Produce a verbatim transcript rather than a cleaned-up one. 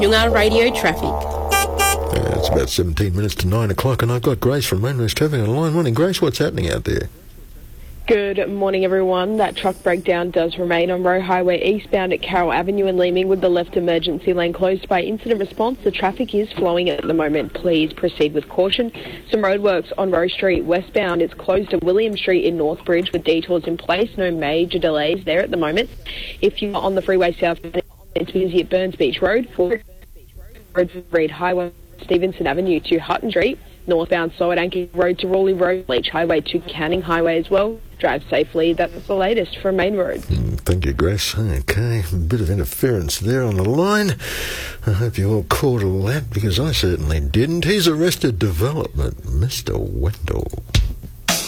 Noongar Radio Traffic. Uh, it's about seventeen minutes to nine o'clock, and I've got Grace from Mainways Traffic on the line. Morning, Grace. What's happening out there? Good morning, everyone. That truck breakdown does remain on Roe Highway eastbound at Carroll Avenue in Leeming with the left emergency lane closed by incident response. The traffic is flowing at the moment. Please proceed with caution. Some roadworks on Roe Street westbound. It's closed at William Street in Northbridge with detours in place. No major delays there at the moment. If you're on the freeway southbound, it's busy at Burns Beach Road, for Road from Reed Highway, Stevenson Avenue to Hutton Street. Northbound slow at Anchor Road to Rawley Road, Leach Highway to Canning Highway as well. Drive safely. That's the latest from Main Road. Mm, thank you, Grace. Okay, a bit of interference there on the line. I hope you all caught all that, because I certainly didn't. He's Arrested Development, Mister Wendell.